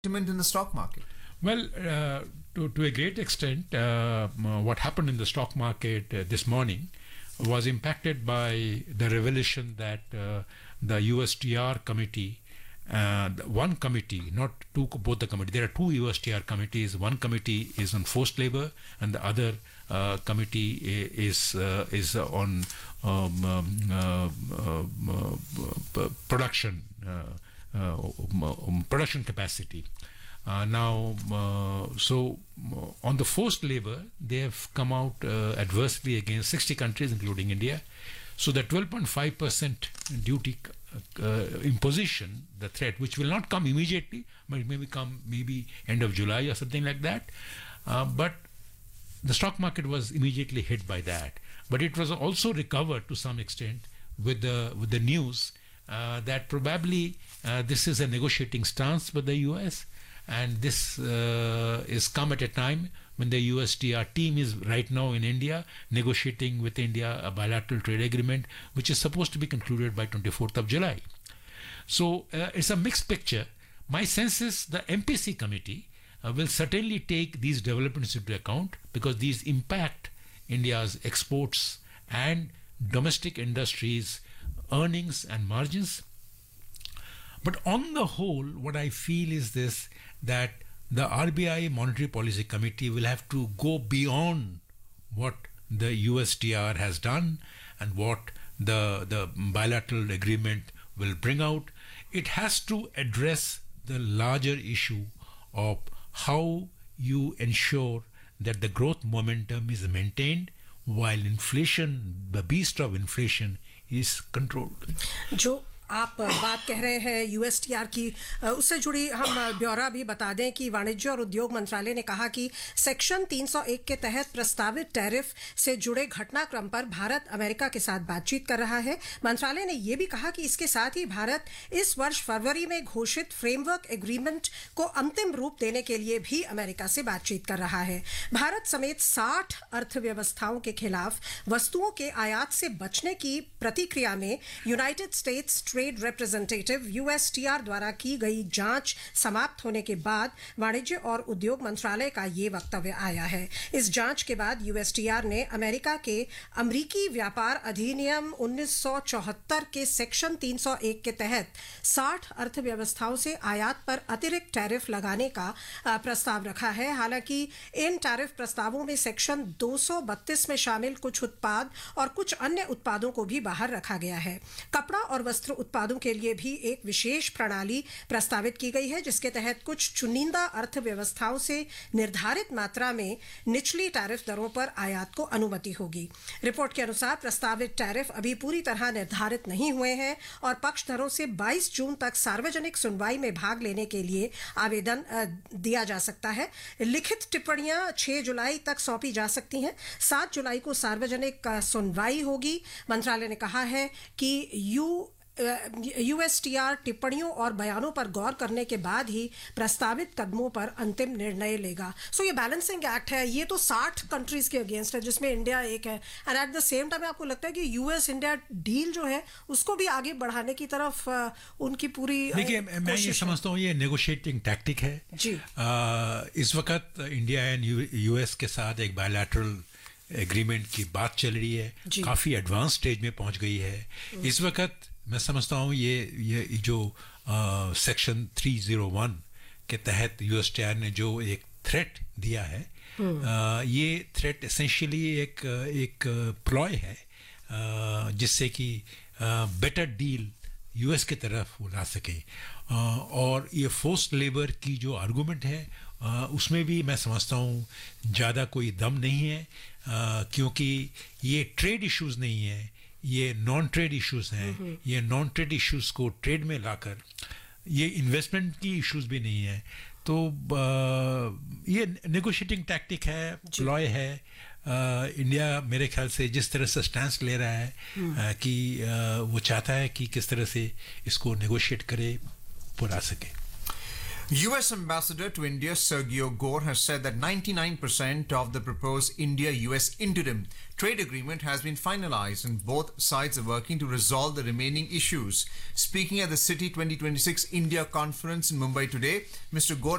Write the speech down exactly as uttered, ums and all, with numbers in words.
sentiment in the stock market? Well, uh, to, to a great extent, uh, what happened in the stock market uh, this morning was impacted by the revelation that uh, the U S T R committee, uh, one committee, not two, both the committee. There are two U S T R committees. One committee is on forced labor, and the other uh, committee is uh, is on um, um, uh, uh, production uh, uh, um, production capacity. Uh, now, uh, so uh, on the forced labor, they have come out uh, adversely against sixty countries, including India. So the twelve point five percent duty uh, imposition, the threat, which will not come immediately, but it may come maybe end of July or something like that. Uh, but the stock market was immediately hit by that. But it was also recovered to some extent with the with the news uh, that probably uh, this is a negotiating stance with the U S. And this uh, is come at a time when the U S T R team is right now in India negotiating with India a bilateral trade agreement, which is supposed to be concluded by twenty-fourth of July. So uh, it's a mixed picture. My sense is the M P C committee uh, will certainly take these developments into account, because these impact India's exports and domestic industries' earnings and margins. But on the whole, what I feel is this, that the R B I Monetary Policy Committee will have to go beyond what the U S T R has done and what the, the bilateral agreement will bring out. It has to address the larger issue of how you ensure that the growth momentum is maintained while inflation, the beast of inflation, is controlled. जो आप बात कह रहे हैं USTR की, उससे जुड़ी हम ब्यौरा भी बता दें कि वाणिज्य और उद्योग मंत्रालय ने कहा कि सेक्शन तीन सौ एक के तहत प्रस्तावित टैरिफ से जुड़े घटनाक्रम पर भारत अमेरिका के साथ बातचीत कर रहा है. मंत्रालय ने यह भी कहा कि इसके साथ ही भारत इस वर्ष फरवरी में घोषित फ्रेमवर्क एग्रीमेंट को अंतिम रूप देने के लिए भी अमेरिका से बातचीत कर रहा है. भारत समेत साठ अर्थव्यवस्थाओं के खिलाफ वस्तुओं के आयात से बचने की प्रतिक्रिया में United states trade representative USTR द्वारा की गई जांच समाप्त होने के बाद वाणिज्य और उद्योग मंत्रालय का ये वक्तव्य आया है. इस जांच के बाद यूएसटीआर ने अमेरिका के अमेरिकी व्यापार अधिनियम उन्नीस सौ चौहत्तर के सेक्शन तीन सौ एक के तहत साठ अर्थव्यवस्थाओं से आयात पर अतिरिक्त टैरिफ लगाने का प्रस्ताव रखा है. हालांकि इन टैरिफ प्रस्तावों में सेक्शन दो सौ बत्तीस में शामिल कुछ उत्पाद और कुछ अन्य उत्पादों को भी बाहर रखा गया है. कपड़ा और वस्त्र उत्पादों के लिए भी एक विशेष प्रणाली प्रस्तावित की गई है, जिसके तहत कुछ चुनिंदा अर्थव्यवस्थाओं से निर्धारित मात्रा में निचली टैरिफ दरों पर आयात को अनुमति होगी. रिपोर्ट के अनुसार प्रस्तावित टैरिफ अभी पूरी तरह निर्धारित नहीं हुए हैं और पक्षधरों से बाईस जून तक सार्वजनिक सुनवाई में भाग लेने के लिए आवेदन दिया जा सकता है. लिखित टिप्पणियां छह जुलाई तक सौंपी जा सकती हैं. सात जुलाई को सार्वजनिक सुनवाई होगी. मंत्रालय ने कहा है कि यू यूएसटीआर टिप्पणियों और बयानों पर गौर करने के बाद ही प्रस्तावित कदमों पर अंतिम निर्णय लेगा. सो so, ये बैलेंसिंग एक्ट है. ये तो साठ कंट्रीज के अगेंस्ट है, जिसमें इंडिया एक है. And at the same time आपको लगता है कि यूएस इंडिया डील जो है उसको भी आगे बढ़ाने की तरफ उनकी पूरी, देखिए मैं ये समझता हूँ ये नेगोशिएटिंग टैक्टिक है जी. आ, इस वक्त इंडिया एंड यूएस के साथ एक बायलैटरल एग्रीमेंट की बात चल रही है, काफी एडवांस स्टेज में पहुंच गई है. इस वक्त मैं समझता हूँ ये ये जो सेक्शन तीन सौ एक के तहत यूएसटीआर ने जो एक थ्रेट दिया है, आ, ये थ्रेट एसेंशियली एक एक प्लॉय है आ, जिससे कि बेटर डील यूएस की तरफ वो ला सके. आ, और ये फोर्स्ड लेबर की जो आर्गूमेंट है आ, उसमें भी मैं समझता हूँ ज़्यादा कोई दम नहीं है, आ, क्योंकि ये ट्रेड इश्यूज नहीं है, ये नॉन ट्रेड इश्यूज हैं. ये नॉन ट्रेड इश्यूज को ट्रेड में लाकर, ये इन्वेस्टमेंट की इश्यूज भी नहीं है. तो ये नेगोशिएटिंग टैक्टिक है, प्लॉय है. आ, इंडिया मेरे ख्याल से जिस तरह से स्टैंस ले रहा है आ, कि आ, वो चाहता है कि किस तरह से इसको नेगोशिएट करे, पूरा सके. U S Ambassador to India Sergio Gore has said that ninety-nine percent of the proposed India-U S interim trade agreement has been finalized and both sides are working to resolve the remaining issues. Speaking at the City twenty twenty-six India conference in Mumbai today, Mister Gore